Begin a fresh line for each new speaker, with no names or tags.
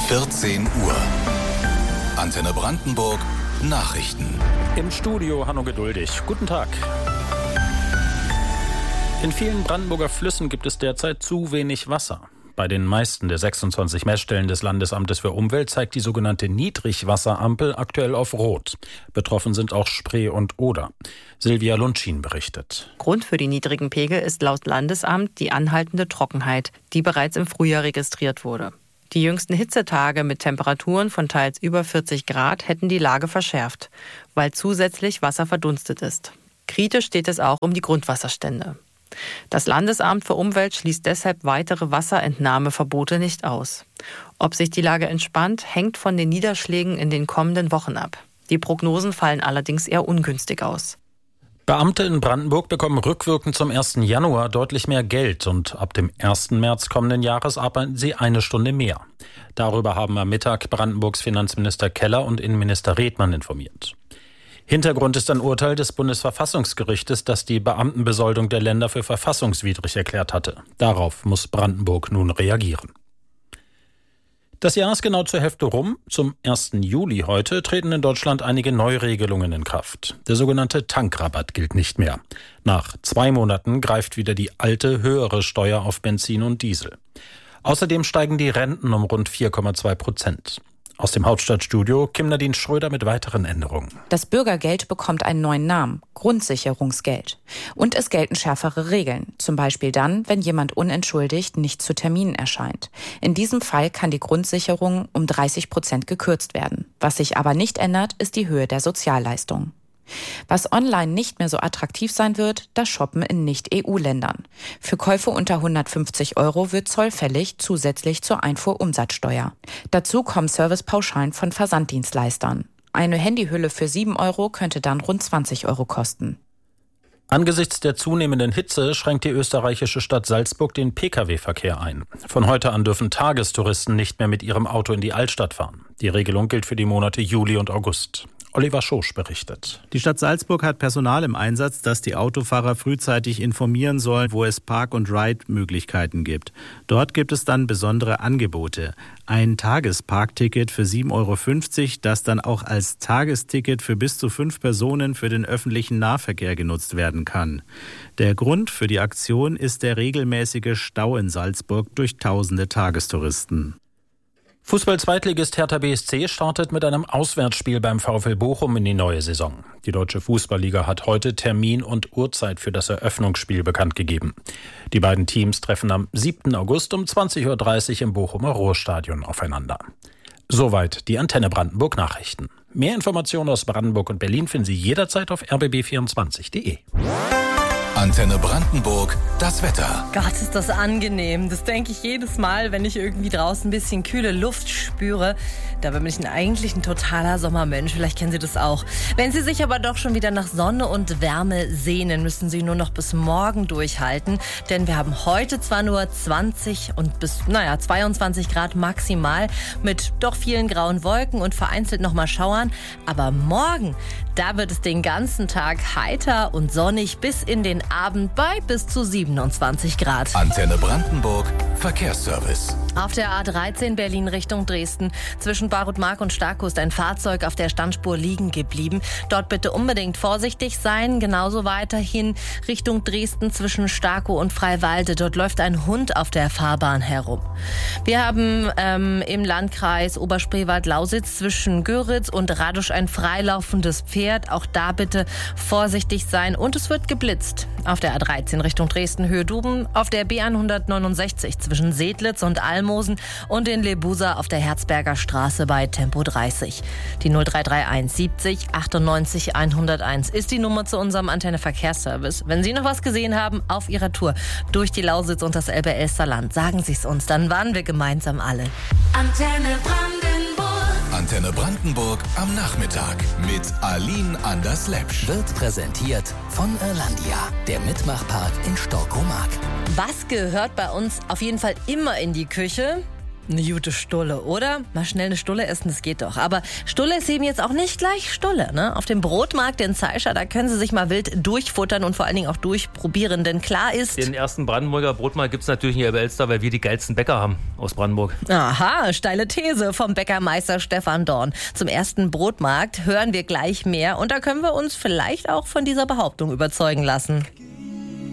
14 Uhr. Antenne Brandenburg Nachrichten.
Im Studio Hanno Geduldig. Guten Tag. In vielen Brandenburger Flüssen gibt es derzeit zu wenig Wasser. Bei den meisten der 26 Messstellen des Landesamtes für Umwelt zeigt die sogenannte Niedrigwasserampel aktuell auf Rot. Betroffen sind auch Spree und Oder. Silvia Lundschien berichtet.
Grund für die niedrigen Pegel ist laut Landesamt die anhaltende Trockenheit, die bereits im Frühjahr registriert wurde. Die jüngsten Hitzetage mit Temperaturen von teils über 40 Grad hätten die Lage verschärft, weil zusätzlich Wasser verdunstet ist. Kritisch steht es auch um die Grundwasserstände. Das Landesamt für Umwelt schließt deshalb weitere Wasserentnahmeverbote nicht aus. Ob sich die Lage entspannt, hängt von den Niederschlägen in den kommenden Wochen ab. Die Prognosen fallen allerdings eher ungünstig aus.
Beamte in Brandenburg bekommen rückwirkend zum 1. Januar deutlich mehr Geld und ab dem 1. März kommenden Jahres arbeiten sie 1 Stunde mehr. Darüber haben am Mittag Brandenburgs Finanzminister Keller und Innenminister Redmann informiert. Hintergrund ist ein Urteil des Bundesverfassungsgerichtes, das die Beamtenbesoldung der Länder für verfassungswidrig erklärt hatte. Darauf muss Brandenburg nun reagieren. Das Jahr ist genau zur Hälfte rum. Zum 1. Juli heute treten in Deutschland einige Neuregelungen in Kraft. Der sogenannte Tankrabatt gilt nicht mehr. Nach 2 Monaten greift wieder die alte, höhere Steuer auf Benzin und Diesel. Außerdem steigen die Renten um rund 4,2%. Aus dem Hauptstadtstudio Kim Nadine Schröder mit weiteren Änderungen.
Das Bürgergeld bekommt einen neuen Namen, Grundsicherungsgeld. Und es gelten schärfere Regeln, zum Beispiel dann, wenn jemand unentschuldigt nicht zu Terminen erscheint. In diesem Fall kann die Grundsicherung um 30% gekürzt werden. Was sich aber nicht ändert, ist die Höhe der Sozialleistung. Was online nicht mehr so attraktiv sein wird, das Shoppen in Nicht-EU-Ländern. Für Käufe unter 150 € wird Zoll fällig, zusätzlich zur Einfuhrumsatzsteuer. Dazu kommen Servicepauschalen von Versanddienstleistern. Eine Handyhülle für 7 € könnte dann rund 20 € kosten.
Angesichts der zunehmenden Hitze schränkt die österreichische Stadt Salzburg den Pkw-Verkehr ein. Von heute an dürfen Tagestouristen nicht mehr mit ihrem Auto in die Altstadt fahren. Die Regelung gilt für die Monate Juli und August. Oliver Schosch berichtet.
Die Stadt Salzburg hat Personal im Einsatz, das die Autofahrer frühzeitig informieren soll, wo es Park-and-Ride-Möglichkeiten gibt. Dort gibt es dann besondere Angebote. Ein Tagesparkticket für 7,50 €, das dann auch als Tagesticket für bis zu 5 Personen für den öffentlichen Nahverkehr genutzt werden kann. Der Grund für die Aktion ist der regelmäßige Stau in Salzburg durch tausende Tagestouristen.
Fußball-Zweitligist Hertha BSC startet mit einem Auswärtsspiel beim VfL Bochum in die neue Saison. Die Deutsche Fußballliga hat heute Termin und Uhrzeit für das Eröffnungsspiel bekannt gegeben. Die beiden Teams treffen am 7. August um 20:30 Uhr im Bochumer Ruhrstadion aufeinander. Soweit die Antenne Brandenburg Nachrichten. Mehr Informationen aus Brandenburg und Berlin finden Sie jederzeit auf rbb24.de.
Antenne Brandenburg, das Wetter.
Gott, ist das angenehm. Das denke ich jedes Mal, wenn ich irgendwie draußen ein bisschen kühle Luft spüre. Dabei bin ich eigentlich ein totaler Sommermensch. Vielleicht kennen Sie das auch. Wenn Sie sich aber doch schon wieder nach Sonne und Wärme sehnen, müssen Sie nur noch bis morgen durchhalten. Denn wir haben heute zwar nur 20 und bis 22 Grad maximal mit doch vielen grauen Wolken und vereinzelt nochmal Schauern. Aber morgen, da wird es den ganzen Tag heiter und sonnig bis in den Abend bei bis zu 27 Grad.
Antenne Brandenburg, Verkehrsservice.
Auf der A13 Berlin Richtung Dresden zwischen Barutmark und Starkow ist ein Fahrzeug auf der Standspur liegen geblieben. Dort bitte unbedingt vorsichtig sein. Genauso weiterhin Richtung Dresden zwischen Starkow und Freiwalde. Dort läuft ein Hund auf der Fahrbahn herum. Wir haben im Landkreis Oberspreewald-Lausitz zwischen Göritz und Radusch ein freilaufendes Pferd. Auch da bitte vorsichtig sein. Und es wird geblitzt. Auf der A13 Richtung Dresden Höhe Duben, auf der B169 zwischen Sedlitz und Almosen und in Lebusa auf der Herzberger Straße bei Tempo 30. Die 0331 70 98 101 ist die Nummer zu unserem Antenne Verkehrsservice. Wenn Sie noch was gesehen haben auf Ihrer Tour durch die Lausitz und das Elbe-Elster-Land, sagen Sie es uns, dann waren wir gemeinsam alle.
Antenne Brandenburg am Nachmittag mit Aline Anders-Lepsch.
Wird präsentiert von Irlandia, der Mitmachpark in Storkomark.
Was gehört bei uns auf jeden Fall immer in die Küche? Eine gute Stulle, oder? Mal schnell eine Stulle essen, das geht doch. Aber Stulle ist eben jetzt auch nicht gleich Stulle, ne? Auf dem Brotmarkt in Zeischer, da können Sie sich mal wild durchfuttern und vor allen Dingen auch durchprobieren, denn klar ist...
Den ersten Brandenburger Brotmarkt gibt's natürlich in Elbe-Elster, weil wir die geilsten Bäcker haben aus Brandenburg.
Aha, steile These vom Bäckermeister Stefan Dorn. Zum ersten Brotmarkt hören wir gleich mehr und da können wir uns vielleicht auch von dieser Behauptung überzeugen lassen.